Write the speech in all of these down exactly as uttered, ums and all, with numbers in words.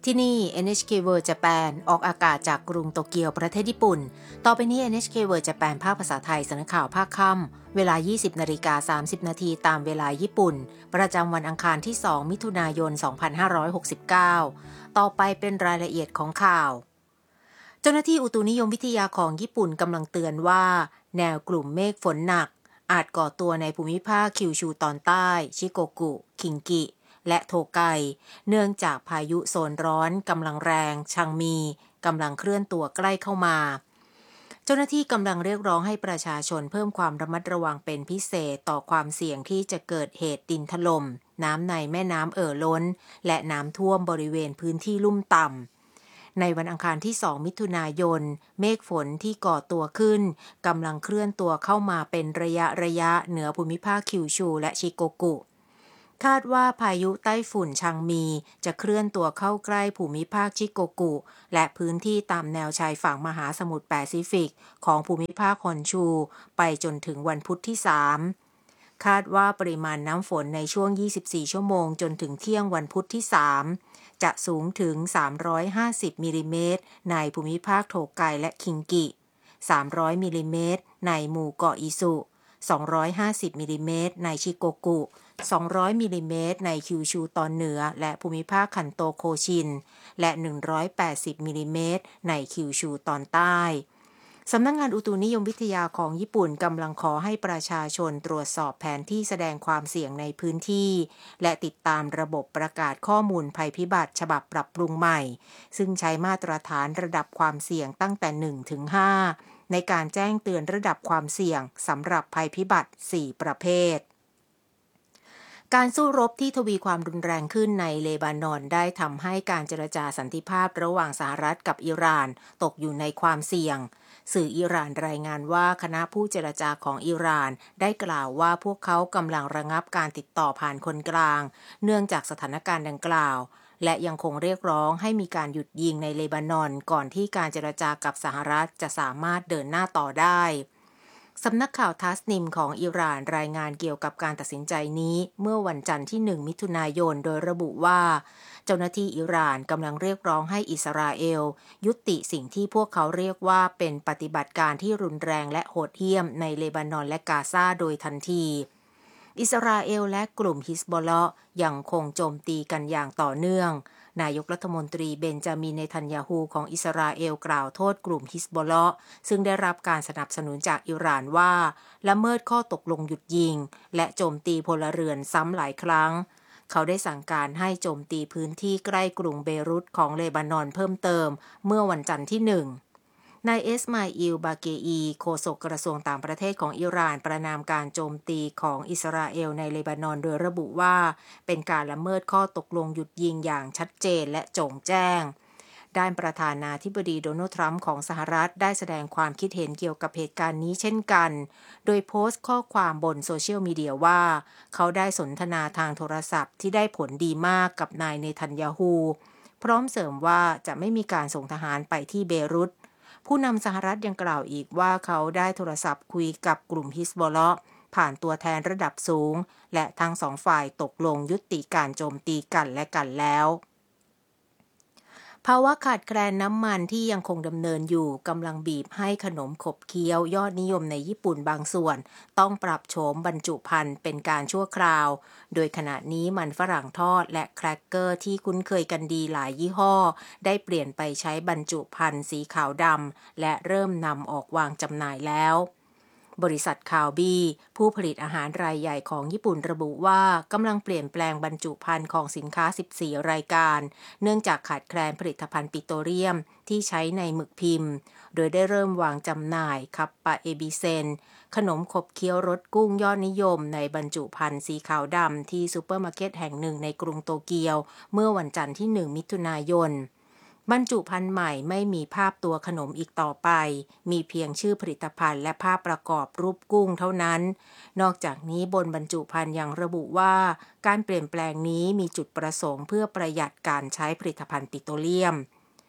ที่นี่ เอ็น เอช เค World Japan ออกอากาศจากกรุงโตเกียวประเทศญี่ปุ่นต่อไปนี้ เอ็น เอช เค World Japan ภาคภาษาไทยเสนอข่าวภาคค่ำเวลา ยี่สิบนาฬิกาสามสิบนาทีตามเวลาญี่ปุ่นประจำวันอังคารที่สองมิถุนายนสองพันห้าร้อยหกสิบเก้าต่อไปเป็นรายละเอียดของข่าวเจ้าหน้าที่อุตุนิยมวิทยาของญี่ปุ่นกำลังเตือนว่าแนวกลุ่มเมฆฝนหนักอาจก่อตัวในภูมิภาคคิวชูตอนใต้ชิโกกุคิงกิและโทไกเนื่องจากพายุโซนร้อนกำลังแรงชังมีกำลังเคลื่อนตัวใกล้เข้ามาเจ้าหน้าที่กำลังเรียกร้องให้ประชาชนเพิ่มความระมัดระวังเป็นพิเศษต่อความเสี่ยงที่จะเกิดเหตุดินถล่มน้ำในแม่น้ำเอ่อล้นและน้ำท่วมบริเวณพื้นที่ลุ่มต่ำในวันอังคารที่สองมิถุนายนเมฆฝนที่ก่อตัวขึ้นกำลังเคลื่อนตัวเข้ามาเป็นระยะระยะเหนือภูมิภาคคิวชูและชิโกกุคาดว่าพายุไต้ฝุ่นชังมีจะเคลื่อนตัวเข้าใกล้ภูมิภาคชิโกกุและพื้นที่ตามแนวชายฝั่งมหาสมุทรแปซิฟิกของภูมิภาคฮอนชูไปจนถึงวันพุธที่สามคาดว่าปริมาณน้ำฝนในช่วงยี่สิบสี่ชั่วโมงจนถึงเที่ยงวันพุธที่สามจะสูงถึงสามร้อยห้าสิบมิลลิเมตรในภูมิภาคโทไกและคิงกิสามร้อยมิลลิเมตรในหมู่เกาะอิสุสองร้อยห้าสิบมิลลิเมตรในชิโกกุสองร้อยมิลลิเมตรในคิวชูตอนเหนือและภูมิภาคคันโตโคชินและหนึ่งร้อยแปดสิบมิลลิเมตรในคิวชูตอนใต้สำนักงานอุตุนิยมวิทยาของญี่ปุ่นกำลังขอให้ประชาชนตรวจสอบแผนที่แสดงความเสี่ยงในพื้นที่และติดตามระบบประกาศข้อมูลภัยพิบัติฉบับปรับปรุงใหม่ซึ่งใช้มาตรฐานระดับความเสี่ยงตั้งแต่ หนึ่งถึงห้า ในการแจ้งเตือนระดับความเสี่ยงสำหรับภัยพิบัติสี่ประเภทการสู้รบที่ทวีความรุนแรงขึ้นในเลบานอนได้ทำให้การเจรจาสันติภาพระหว่างสหรัฐกับอิหร่านตกอยู่ในความเสี่ยงสื่ออิหร่านรายงานว่าคณะผู้เจรจาของอิหร่านได้กล่าวว่าพวกเขากำลังระงับการติดต่อผ่านคนกลางเนื่องจากสถานการณ์ดังกล่าวและยังคงเรียกร้องให้มีการหยุดยิงในเลบานอนก่อนที่การเจรจากับสหรัฐจะสามารถเดินหน้าต่อได้สำนักข่าวทัสนิมของอิหร่านรายงานเกี่ยวกับการตัดสินใจนี้เมื่อวันจันทร์ที่หนึ่งมิถุนายนโดยระบุว่าเจ้าหน้าที่อิหร่านกำลังเรียกร้องให้อิสราเอลยุติสิ่งที่พวกเขาเรียกว่าเป็นปฏิบัติการที่รุนแรงและโหดเหี้ยมในเลบานอนและกาซาโดยทันทีอิสราเอลและกลุ่มฮิซบอลเลาะห์ยังคงโจมตีกันอย่างต่อเนื่องนายกรัฐมนตรีเบนจามินเนทันยาฮูของอิสราเอลกล่าวโทษกลุ่มฮิซบอลเลาะห์ซึ่งได้รับการสนับสนุนจากอิหร่านว่าละเมิดข้อตกลงหยุดยิงและโจมตีพลเรือนซ้ำหลายครั้งเขาได้สั่งการให้โจมตีพื้นที่ใกล้กรุงเบรุตของเลบานอนเพิ่มเติมเมื่อวันจันทร์ที่หนึ่งนายเอสมาอิลบาเกอีโฆษกกระทรวงต่างประเทศของอิหร่านประณามการโจมตีของอิสราเอลในเลบานอนโดยระบุว่าเป็นการละเมิดข้อตกลงหยุดยิงอย่างชัดเจนและโจ่งแจ้งด้านประธานาธิบดีโดนัลด์ทรัมป์ของสหรัฐได้แสดงความคิดเห็นเกี่ยวกับเหตุการณ์นี้เช่นกันโดยโพสต์ข้อความบนโซเชียลมีเดียว่าเขาได้สนทนาทางโทรศัพท์ที่ได้ผลดีมากกับนายเนทันยาฮูพร้อมเสริมว่าจะไม่มีการส่งทหารไปที่เบรุตผู้นำสหรัฐยังกล่าวอีกว่าเขาได้โทรศัพท์คุยกับกลุ่มฮิซบอลเลาะห์ผ่านตัวแทนระดับสูงและทั้งสองฝ่ายตกลงยุติการโจมตีกันและกันแล้วภาวะขาดแคลนน้ำมันที่ยังคงดำเนินอยู่กำลังบีบให้ขนมขบเคี้ยวยอดนิยมในญี่ปุ่นบางส่วนต้องปรับโฉมบรรจุภัณฑ์เป็นการชั่วคราวโดยขณะนี้มันฝรั่งทอดและแครกเกอร์ที่คุ้นเคยกันดีหลายยี่ห้อได้เปลี่ยนไปใช้บรรจุภัณฑ์สีขาวดำและเริ่มนำออกวางจำหน่ายแล้วบริษัทคาวบี้ผู้ผลิตอาหารรายใหญ่ของญี่ปุ่นระบุว่ากำลังเปลี่ยนแปลงบรรจุภัณฑ์ของสินค้าสิบสี่รายการเนื่องจากขาดแคลนผลิตภัณฑ์ปิโตรเลียมที่ใช้ในหมึกพิมพ์โดยได้เริ่มวางจำหน่ายคัปปะเอบิเซนขนมขบเคี้ยวรสกุ้งยอดนิยมในบรรจุภัณฑ์สีขาวดำที่ซูเปอร์มาร์เก็ตแห่งหนึ่งในกรุงโตเกียวเมื่อวันจันทร์ที่หนึ่งมิถุนายนบรรจุภัณฑ์ใหม่ไม่มีภาพตัวขนมอีกต่อไปมีเพียงชื่อผลิตภัณฑ์และภาพประกอบรูปกุ้งเท่านั้นนอกจากนี้บนบรรจุภัณฑ์ยังระบุว่าการเปลี่ยนแปลงนี้มีจุดประสงค์เพื่อประหยัดการใช้ผลิตภัณฑ์ปิโตรเลียม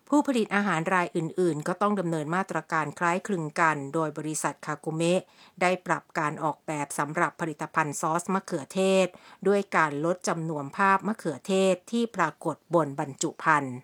ผู้ผลิตอาหารรายอื่นๆก็ต้องดำเนินมาตรการคล้ายคลึงกันโดยบริษัทคากุเมะได้ปรับการออกแบบสำหรับผลิตภัณฑ์ซอสมะเขือเทศด้วยการลดจำนวนภาพมะเขือเทศที่ปรากฏบนบรรจุภัณฑ์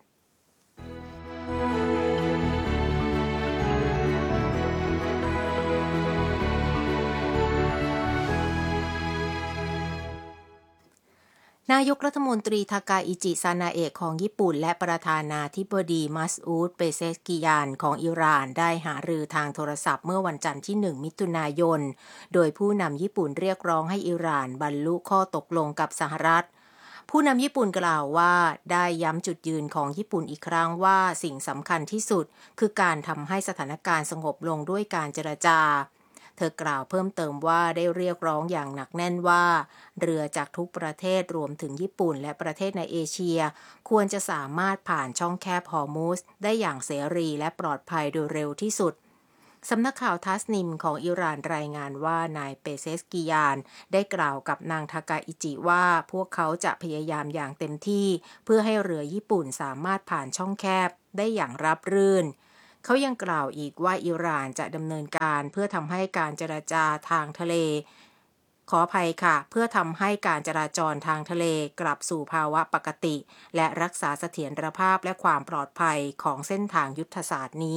นายกรัฐมนตรีทากาอิจิซานาเอะของญี่ปุ่นและประธานาธิบดีมัสอูดเปเซสกิยานของอิหร่านได้หารือทางโทรศัพท์เมื่อวันจันทร์ที่หนึ่งมิถุนายนโดยผู้นำญี่ปุ่นเรียกร้องให้อิหร่านบรรลุข้อตกลงกับสหรัฐผู้นำญี่ปุ่นกล่าวว่าได้ย้ำจุดยืนของญี่ปุ่นอีกครั้งว่าสิ่งสำคัญที่สุดคือการทำให้สถานการณ์สงบลงด้วยการเจรจาเธอกล่าวเพิ่มเติมว่าได้เรียกร้องอย่างหนักแน่นว่าเรือจากทุกประเทศรวมถึงญี่ปุ่นและประเทศในเอเชียควรจะสามารถผ่านช่องแคบฮอร์มุซได้อย่างเสรีและปลอดภัยโดยเร็วที่สุดสำนักข่าวทัสนิมของอิหร่านรายงานว่านายเปเซสกิยานได้กล่าวกับนางทากาอิจิว่าพวกเขาจะพยายามอย่างเต็มที่เพื่อให้เรือญี่ปุ่นสามารถผ่านช่องแคบได้อย่างราบรื่นเขายังกล่าวอีกว่าอิหร่านจะดำเนินการเพื่อทำให้การเจรจาทางทะเลขออภัยค่ะเพื่อทำให้การจราจรทางทะเลกลับสู่ภาวะปกติและรักษาเสถียรภาพและความปลอดภัยของเส้นทางยุทธศาสตร์นี้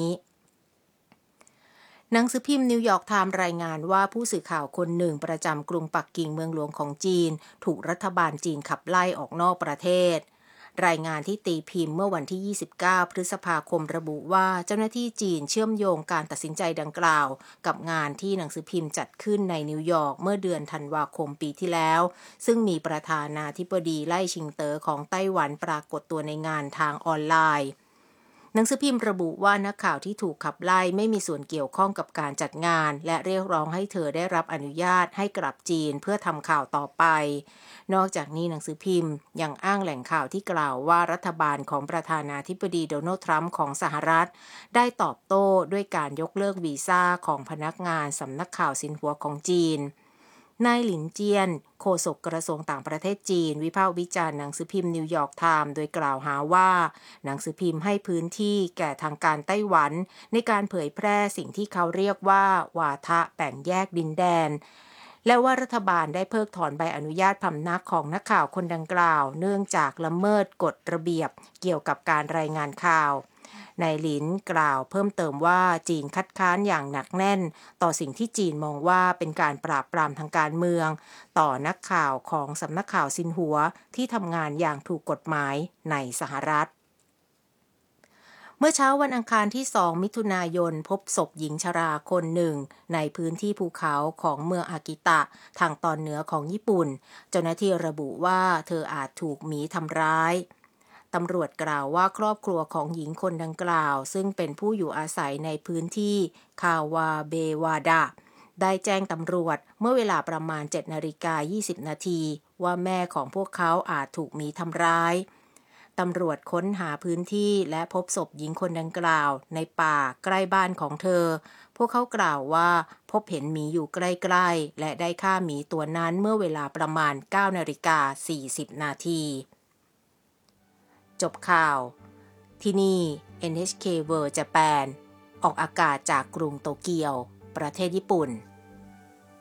หนังสือพิมพ์นิวยอร์กไทม์รายงานว่าผู้สื่อข่าวคนหนึ่งประจำกรุงปักกิ่งเมืองหลวงของจีนถูกรัฐบาลจีนขับไล่ออกนอกประเทศรายงานที่ตีพิมพ์เมื่อวันที่ยี่สิบเก้าพฤษภาคมระบุว่าเจ้าหน้าที่จีนเชื่อมโยงการตัดสินใจดังกล่าวกับงานที่หนังสือพิมพ์จัดขึ้นในนิวยอร์กเมื่อเดือนธันวาคมปีที่แล้วซึ่งมีประธานาธิบดีไล่ชิงเต๋อของไต้หวันปรากฏตัวในงานทางออนไลน์หนังสือพิมพ์ระบุว่านักข่าวที่ถูกขับไล่ไม่มีส่วนเกี่ยวข้องกับการจัดงานและเรียกร้องให้เธอได้รับอนุญาตให้กลับจีนเพื่อทำข่าวต่อไปนอกจากนี้หนังสือพิมพ์ยังอ้างแหล่งข่าวที่กล่าวว่ารัฐบาลของประธานาธิบดีโดนัลด์ทรัมป์ของสหรัฐได้ตอบโต้ด้วยการยกเลิกวีซ่าของพนักงานสำนักข่าวซินหัวของจีนนายหลินเจียนโฆษกกระทรวงต่างประเทศจีนวิพากษ์วิจารณ์หนังสือพิมพ์นิวยอร์กไทม์โดยกล่าวหาว่าหนังสือพิมพ์ให้พื้นที่แก่ทางการไต้หวันในการเผยแพร่สิ่งที่เขาเรียกว่าวาทะแบ่งแยกดินแดนและว่ารัฐบาลได้เพิกถอนใบอนุญาตพำนักของนักข่าวคนดังกล่าวเนื่องจากละเมิดกฎระเบียบเกี่ยวกับการรายงานข่าวนายหลินกล่าวเพิ่มเติมว่าจีนคัดค้านอย่างหนักแน่นต่อสิ่งที่จีนมองว่าเป็นการปราบปรามทางการเมืองต่อนักข่าวของสำนักข่าวซินหัวที่ทำงานอย่างถูกกฎหมายในสหรัฐเมื่อเช้าวันอังคารที่สองมิถุนายนพบศพหญิงชราคนหนึ่งในพื้นที่ภูเขาของเมืองอากิตะทางตอนเหนือของญี่ปุ่นเจ้าหน้าที่ระบุว่าเธออาจถูกหมีทำร้ายตำรวจกล่าวว่าครอบครัวของหญิงคนดังกล่าวซึ่งเป็นผู้อยู่อาศัยในพื้นที่คาวาเบวาดะได้แจ้งตำรวจเมื่อเวลาประมาณ เจ็ดนาฬิกายี่สิบนาทีว่าแม่ของพวกเขาอาจถูกหมีทำร้ายตำรวจค้นหาพื้นที่และพบศพหญิงคนดังกล่าวในป่าใกล้บ้านของเธอพวกเขากล่าวว่าพบเห็นหมีอยู่ใกล้ๆและได้ฆ่าหมีตัวนั้นเมื่อเวลาประมาณ เก้านาฬิกาสี่สิบนาทีจบข่าวที่นี่ เอ็น เอช เค World Japan ออกอากาศจากกรุงโตเกียวประเทศญี่ปุ่น